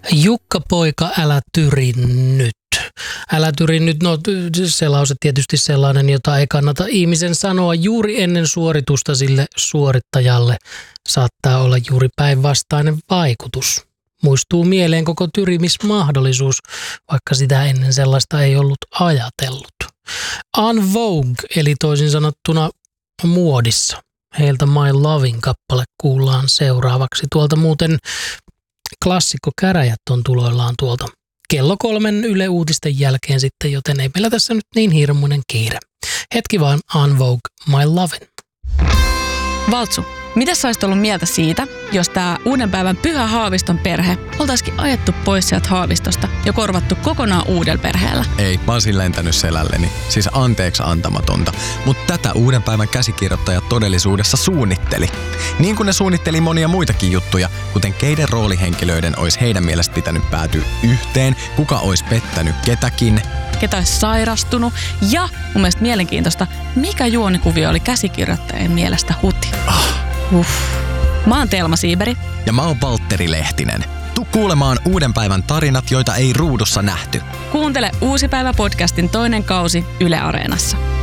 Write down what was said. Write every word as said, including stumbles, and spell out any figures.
Jukka poika, älä tyri nyt. Älä tyri nyt, no se lause tietysti sellainen, jota ei kannata ihmisen sanoa juuri ennen suoritusta, sille suorittajalle saattaa olla juuri päinvastainen vaikutus. Muistuu mieleen koko tyrimismahdollisuus, vaikka sitä ennen sellaista ei ollut ajatellut. En Vogue, eli toisin sanottuna muodissa. Heiltä My Lovin kappale kuullaan seuraavaksi. Tuolta muuten klassikko Käräjät on tuloillaan tuolta kello kolmen Yle Uutisten jälkeen sitten, joten ei meillä tässä nyt niin hirmuinen kiire. Hetki vaan, En Vogue, My Lovin. Valtsu, mitä sä olisit ollut mieltä siitä, jos tää uuden päivän Pyhä Haaviston perhe oltaisikin ajettu pois sieltä Haavistosta ja korvattu kokonaan uudella perheellä? Ei, mä olisin lentänyt selälleni. Siis anteeksi antamatonta. Mutta tätä uuden päivän käsikirjoittajat todellisuudessa suunnitteli. Niin kuin ne suunnitteli monia muitakin juttuja, kuten keiden roolihenkilöiden olisi heidän mielestä pitänyt päätyä yhteen, kuka olisi pettänyt ketäkin, ketä olisi sairastunut ja mun mielestä mielenkiintoista, mikä juonikuvio oli käsikirjoittajien mielestä huti. Ah. Uff. Mä oon Telma Siiberi. Ja mä oon Valtteri Lehtinen. Tuu kuulemaan uuden päivän tarinat, joita ei ruudussa nähty. Kuuntele Uusi päivä podcastin toinen kausi Yle Areenassa.